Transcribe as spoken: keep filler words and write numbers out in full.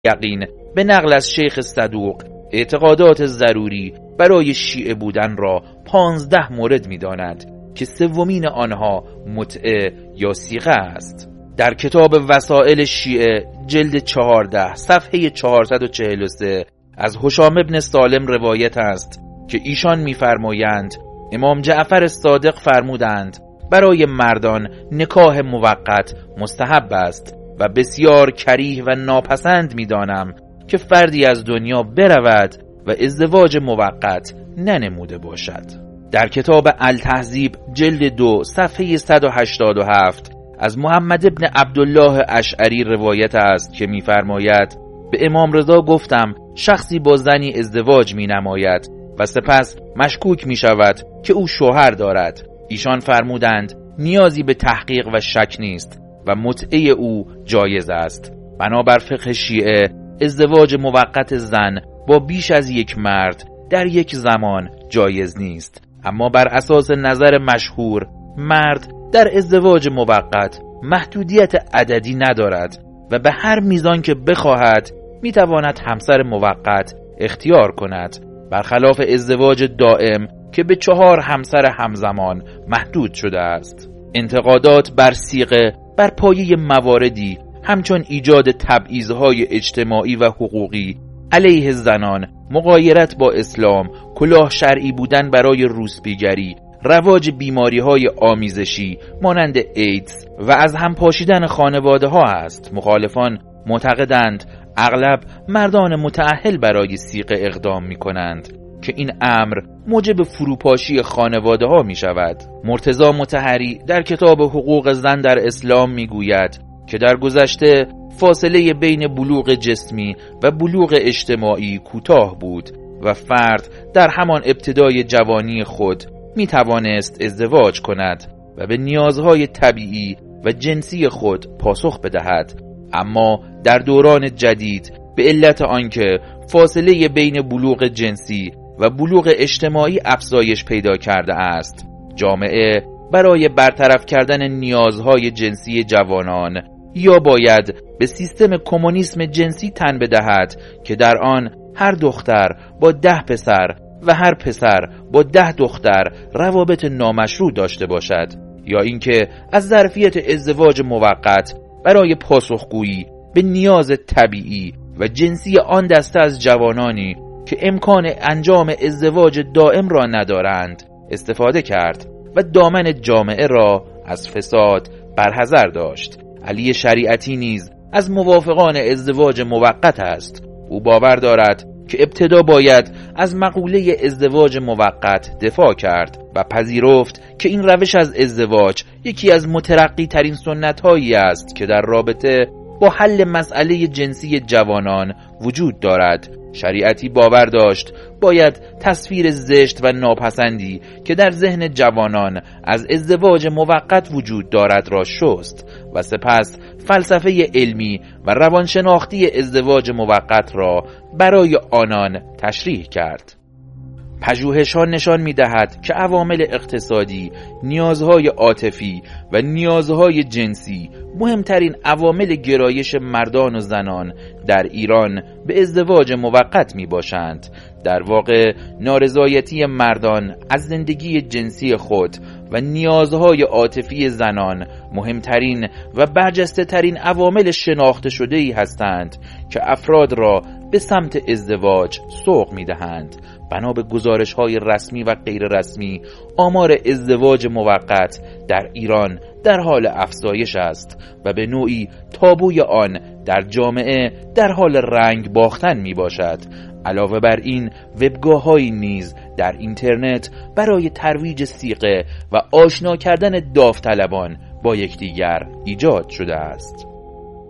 یقین به نقل از شیخ صدوق اعتقادات ضروری برای شیعه بودن را پانزده مورد می داند که سومین آنها متعه یا صیغه است. در کتاب وسائل شیعه جلد چهارده صفحه چهارصد و چهل و سه از هشام ابن سالم روایت است که ایشان می‌فرمایند امام جعفر صادق فرمودند برای مردان نکاح موقت مستحب است و بسیار کریه و ناپسند می‌دانم که فردی از دنیا برود و ازدواج موقت ننموده باشد. در کتاب التهذیب جلد دو صفحه صد و هشتاد و هفت از محمد ابن عبدالله اشعری روایت است که می‌فرماید به امام رضا گفتم شخصی با زنی ازدواج می‌نماید و سپس مشکوک می‌شود که او شوهر دارد. ایشان فرمودند نیازی به تحقیق و شک نیست و متعه او جایز است. بنابر فقه شیعه ازدواج موقت زن با بیش از یک مرد در یک زمان جایز نیست، اما بر اساس نظر مشهور مرد در ازدواج موقت محدودیت عددی ندارد و به هر میزان که بخواهد میتواند همسر موقت اختیار کند، برخلاف ازدواج دائم که به چهار همسر همزمان محدود شده است. انتقادات بر صیغه بر پایه مواردی همچون ایجاد تبعیض‌های اجتماعی و حقوقی علیه زنان، مغایرت با اسلام، کلاه شرعی بودن برای روسپیگری، رواج بیماری‌های آمیزشی مانند ایدز و از هم پاشیدن خانواده‌ها است. مخالفان معتقدند اغلب مردان متأهل برای صیغه اقدام می‌کنند که این امر موجب فروپاشی خانواده‌ها می‌شود. مرتضی مطهری در کتاب حقوق زن در اسلام می‌گوید که در گذشته فاصله بین بلوغ جسمی و بلوغ اجتماعی کوتاه بود و فرد در همان ابتدای جوانی خود می توانست ازدواج کند و به نیازهای طبیعی و جنسی خود پاسخ بدهد، اما در دوران جدید به علت آنکه فاصله بین بلوغ جنسی و بلوغ اجتماعی افزایش پیدا کرده است، جامعه برای برطرف کردن نیازهای جنسی جوانان یا باید به سیستم کمونیسم جنسی تن بدهد که در آن هر دختر با ده پسر و هر پسر با ده دختر روابط نامشروع داشته باشد، یا اینکه از ظرفیت ازدواج موقت برای پاسخگویی به نیاز طبیعی و جنسی آن دسته از جوانانی که امکان انجام ازدواج دائم را ندارند استفاده کرد و دامن جامعه را از فساد برحذر داشت. علی شریعتی نیز از موافقان ازدواج موقت است. او باور دارد که ابتدا باید از مقوله ازدواج موقت دفاع کرد و پذیرفت که این روش از ازدواج یکی از مترقی ترین سنت هایی است که در رابطه با حل مسئله جنسی جوانان وجود دارد. شریعتی باور داشت باید تصویر زشت و ناپسندی که در ذهن جوانان از ازدواج موقت وجود دارد را شست و سپس فلسفه علمی و روانشناختی ازدواج موقت را برای آنان تشریح کرد. پژوهش‌ها نشان می‌دهد که عوامل اقتصادی، نیازهای عاطفی و نیازهای جنسی مهمترین عوامل گرایش مردان و زنان در ایران به ازدواج موقت میباشند. در واقع نارضایتی مردان از زندگی جنسی خود و نیازهای عاطفی زنان مهمترین و برجسته ترین عوامل شناخته شده‌ای هستند که افراد را به سمت ازدواج سوق می‌دهند. بنا به گزارش‌های رسمی و غیر رسمی، آمار ازدواج موقت در ایران در حال افزایش است و به نوعی تابوی آن در جامعه در حال رنگ باختن می باشد. علاوه بر این، وبگاه‌هایی نیز در اینترنت برای ترویج صیغه و آشنا کردن داوطلبان با یکدیگر ایجاد شده است.